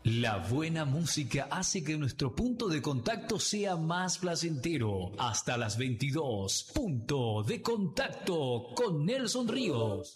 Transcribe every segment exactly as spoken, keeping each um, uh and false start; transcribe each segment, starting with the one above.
La buena música hace que nuestro punto de contacto sea más placentero. Hasta las veintidós. Punto de contacto con Nelson Ríos.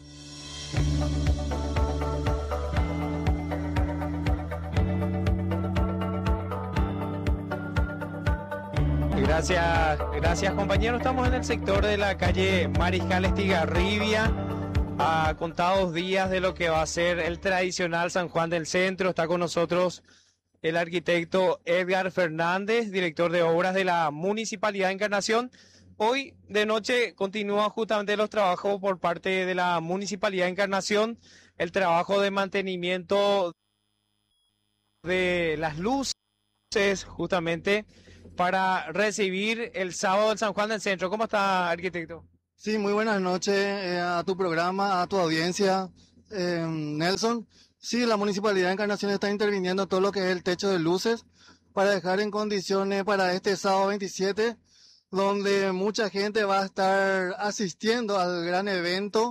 Gracias, gracias compañeros. Estamos en el sector de la calle Mariscal Estigarribia, a contados días de lo que va a ser el tradicional San Juan del Centro. Está con nosotros el arquitecto Edgar Fernández, director de obras de la Municipalidad de Encarnación. Hoy de noche continúan justamente los trabajos por parte de la Municipalidad de Encarnación, el trabajo de mantenimiento de las luces, justamente para recibir el sábado el San Juan del Centro. ¿Cómo está, arquitecto? Sí, muy buenas noches eh, a tu programa, a tu audiencia, eh, Nelson. Sí, la Municipalidad de Encarnación está interviniendo en todo lo que es el techo de luces para dejar en condiciones para este sábado veintisiete, donde mucha gente va a estar asistiendo al gran evento,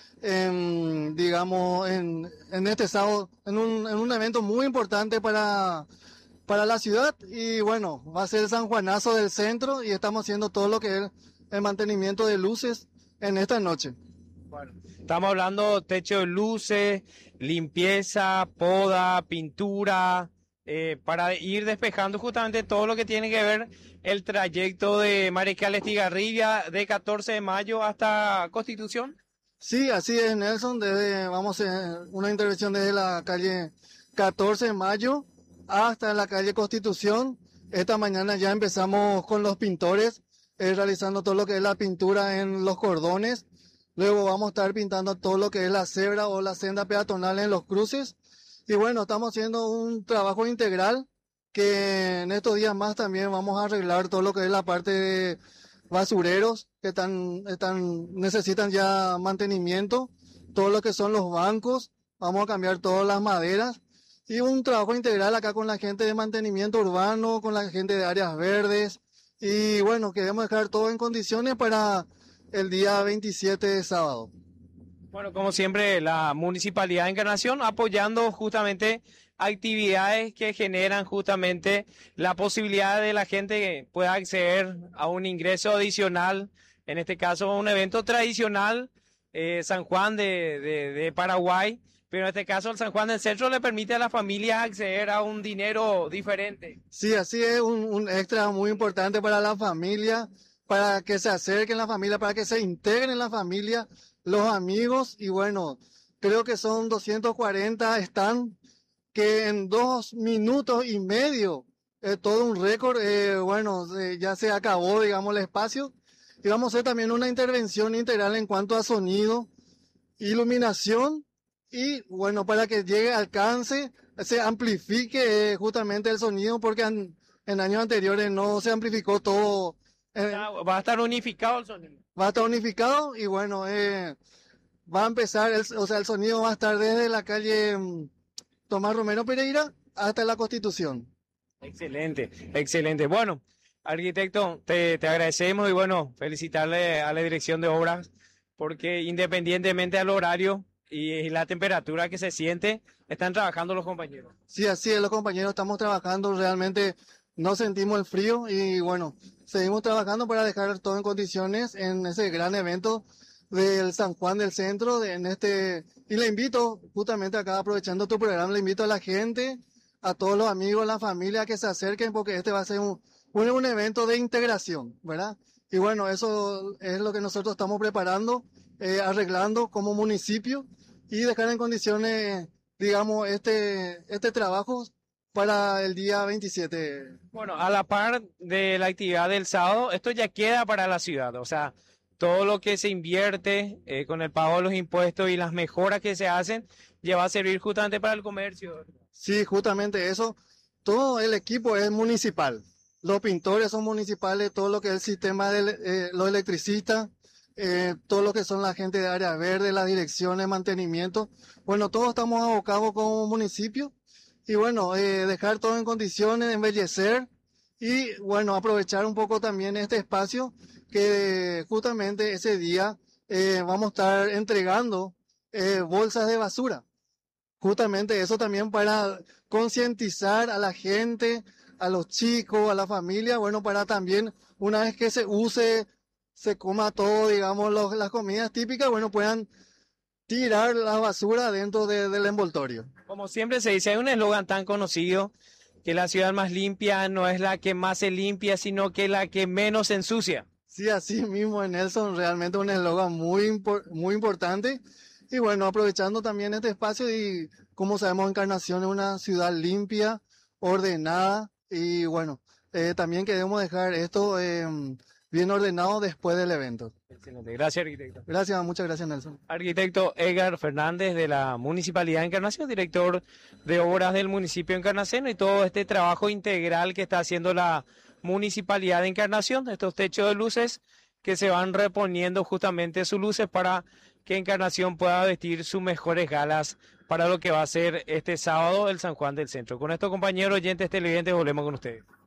en, digamos, en, en este sábado, en un, en un evento muy importante para, para la ciudad. Y bueno, va a ser el San Juanazo del Centro y estamos haciendo todo lo que es el mantenimiento de luces en esta noche. Bueno, estamos hablando techo de luces, limpieza, poda, pintura, eh, para ir despejando justamente todo lo que tiene que ver el trayecto de Mariscal Estigarribia de catorce de mayo hasta Constitución. Sí, así es, Nelson. Desde, vamos a una intervención desde la calle catorce de mayo hasta la calle Constitución. Esta mañana ya empezamos con los pintores, eh, realizando todo lo que es la pintura en los cordones. Luego vamos a estar pintando todo lo que es la cebra o la senda peatonal en los cruces. Y bueno, estamos haciendo un trabajo integral que en estos días más también vamos a arreglar todo lo que es la parte de basureros que están, están, necesitan ya mantenimiento. Todo lo que son los bancos, vamos a cambiar todas las maderas. Y un trabajo integral acá con la gente de mantenimiento urbano, con la gente de áreas verdes. Y bueno, queremos dejar todo en condiciones para el día veintisiete de sábado. Bueno, como siempre, la Municipalidad de Encarnación apoyando justamente actividades que generan justamente la posibilidad de la gente que pueda acceder a un ingreso adicional, en este caso un evento tradicional, eh, San Juan de, de, de Paraguay, pero en este caso el San Juan del Centro le permite a las familias acceder a un dinero diferente. Sí, así es, un, un extra muy importante para la familia, para que se acerquen la familia, para que se integren en la familia los amigos. Y bueno, creo que son doscientos cuarenta están que en dos minutos y medio, eh, todo un récord, eh, bueno, eh, ya se acabó, digamos, el espacio. Y vamos a hacer también una intervención integral en cuanto a sonido, iluminación y bueno, para que llegue, alcance, se amplifique eh, justamente el sonido, porque en, en años anteriores no se amplificó todo. Eh, Va a estar unificado el sonido. Va a estar unificado y bueno, eh, va a empezar, el, o sea, el sonido va a estar desde la calle um, Tomás Romero Pereira hasta la Constitución. Excelente, excelente. Bueno, arquitecto, te, te agradecemos y bueno, felicitarle a la dirección de obras, porque independientemente del horario y la temperatura que se siente, están trabajando los compañeros. Sí, así es, los compañeros estamos trabajando, realmente no sentimos el frío y bueno, seguimos trabajando para dejar todo en condiciones en ese gran evento del San Juan del Centro, de, en este, y le invito justamente acá, aprovechando tu programa, le invito a la gente, a todos los amigos, la familia, a que se acerquen, porque este va a ser un, un, un evento de integración, ¿verdad? Y bueno, eso es lo que nosotros estamos preparando, eh, arreglando como municipio y dejar en condiciones, digamos, este, este trabajo para el día veintisiete. Bueno, a la par de la actividad del sábado, esto ya queda para la ciudad, o sea, todo lo que se invierte eh, con el pago de los impuestos y las mejoras que se hacen, ya va a servir justamente para el comercio. Sí, justamente eso. Todo el equipo es municipal. Los pintores son municipales, todo lo que es el sistema de eh, los electricistas, eh, todo lo que son la gente de área verde, la dirección de mantenimiento. Bueno, todos estamos abocados como municipio. Y bueno, eh, dejar todo en condiciones, embellecer y bueno, aprovechar un poco también este espacio que justamente ese día eh, vamos a estar entregando eh, bolsas de basura justamente eso también para concientizar a la gente, a los chicos, a la familia, bueno, para también una vez que se use, se coma todo, digamos, los, las comidas típicas, bueno, puedan tirar la basura dentro de, del envoltorio. Como siempre se dice, hay un eslogan tan conocido, que la ciudad más limpia no es la que más se limpia, sino que la que menos se ensucia. Sí, así mismo, Nelson, realmente un eslogan muy, impor- muy importante. Y bueno, aprovechando también este espacio y como sabemos, Encarnación es una ciudad limpia, ordenada y bueno, eh, también queremos dejar esto eh, bien ordenado después del evento. Excelente. Gracias, arquitecto. Gracias, muchas gracias, Nelson. Arquitecto Edgar Fernández de la Municipalidad de Encarnación, director de obras del municipio de Encarnación, y todo este trabajo integral que está haciendo la Municipalidad de Encarnación, estos techos de luces que se van reponiendo justamente sus luces para que Encarnación pueda vestir sus mejores galas para lo que va a ser este sábado el San Juan del Centro. Con esto, compañeros oyentes televidentes, volvemos con ustedes.